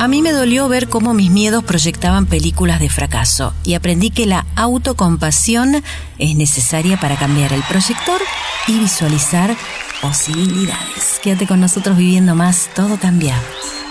A mí me dolió ver cómo mis miedos proyectaban películas de fracaso y aprendí que la autocompasión es necesaria para cambiar el proyector y visualizar posibilidades. Quédate con nosotros viviendo más, todo cambia.